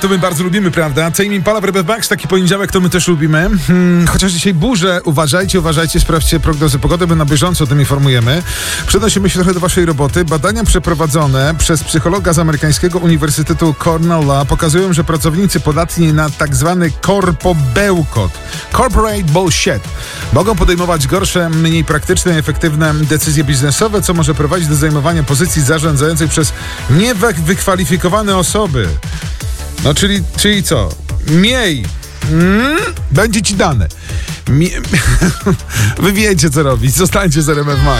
To my bardzo lubimy, prawda? Tame Impala w RMF Max, taki poniedziałek to my też lubimy. Chociaż dzisiaj burze, uważajcie, sprawdźcie prognozy pogody, my na bieżąco o tym informujemy. Przenosimy się trochę do waszej roboty. Badania przeprowadzone przez psychologa z amerykańskiego Uniwersytetu Cornella pokazują, że pracownicy podatni na tak zwany korpobełkot, corporate bullshit, mogą podejmować gorsze, mniej praktyczne i efektywne decyzje biznesowe, co może prowadzić do zajmowania pozycji zarządzających przez niewykwalifikowane osoby. No, czyli co? Miej. Będzie ci dane. Wy wiecie, co robić. Zostańcie z RMF Max.